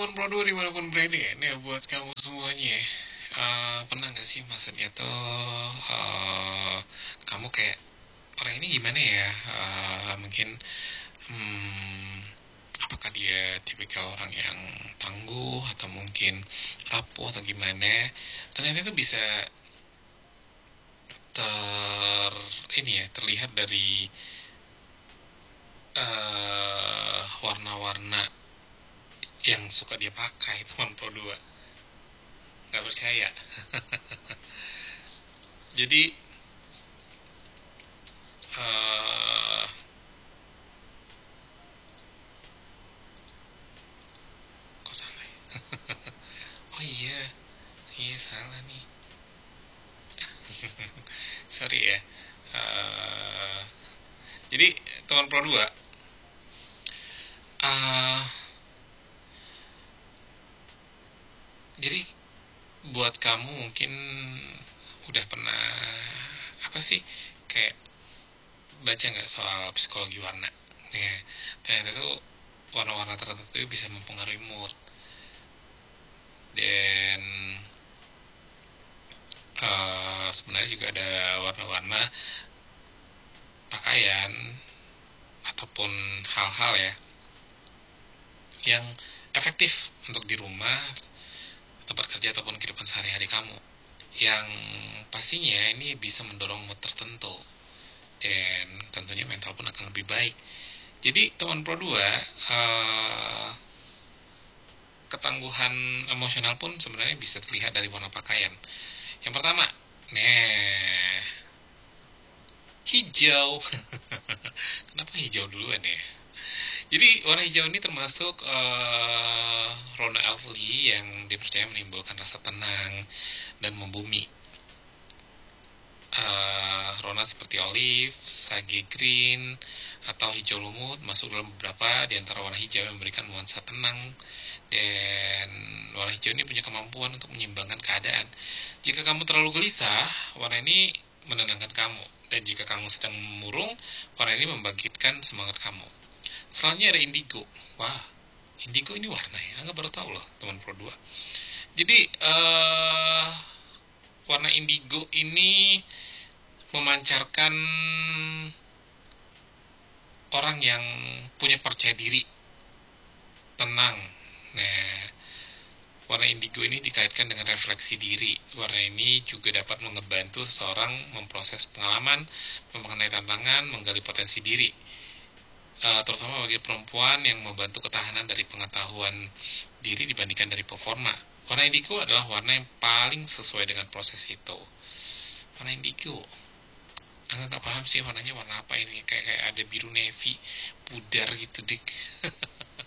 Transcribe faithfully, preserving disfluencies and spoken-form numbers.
teman Pro dua dimanapun berada, ini buat kamu semuanya. Eh, pernah nggak sih maksudnya tuh eh, kamu kayak orang ini gimana ya? Eh, mungkin hmm, apakah dia tipikal orang yang tangguh atau mungkin rapuh atau gimana? Ternyata itu bisa ter ini ya terlihat dari eh, warna-warna yang suka dia pakai teman Pro dua. Nggak percaya. Jadi eh kok salah ya? Oh iya, iya salah nih. Sorry ya. Eh, jadi teman Pro dua, eh jadi buat kamu mungkin udah pernah apa sih kayak baca nggak soal psikologi warna? Ya, ternyata tuh warna-warna tertentu itu bisa mempengaruhi mood. Dan eh, sebenarnya juga ada warna-warna pakaian ataupun hal-hal ya yang efektif untuk di rumah, tempat kerja ataupun kehidupan sehari-hari kamu, yang pastinya ini bisa mendorong mood tertentu dan tentunya mental pun akan lebih baik. Jadi teman Pro dua, eh, ketangguhan emosional pun sebenarnya bisa terlihat dari warna pakaian. Yang pertama, nah, hijau. Kenapa hijau duluan ya? Jadi warna hijau ini termasuk uh, Rona Elfly yang dipercaya menimbulkan rasa tenang dan membumi. Uh, Rona seperti olive, sage green, atau hijau lumut masuk dalam beberapa di antara warna hijau yang memberikan nuansa tenang. Dan warna hijau ini punya kemampuan untuk menyeimbangkan keadaan. Jika kamu terlalu gelisah, warna ini menenangkan kamu. Dan jika kamu sedang murung, warna ini membangkitkan semangat kamu. Selanjutnya ada indigo. Wah, indigo ini warna ya, nggak baru tahu loh teman Pro dua. Jadi uh, warna indigo ini memancarkan orang yang punya percaya diri, tenang. Nah, warna indigo ini dikaitkan dengan refleksi diri. Warna ini juga dapat membantu seseorang memproses pengalaman, mengenai tantangan, menggali potensi diri. Uh, terutama bagi perempuan yang membantu ketahanan dari pengetahuan diri dibandingkan dari performa. Warna indigo adalah warna yang paling sesuai dengan proses itu. Warna indigo, Anda nggak paham sih warnanya warna apa ini? Kayak kayak ada biru navy, pudar gitu dik.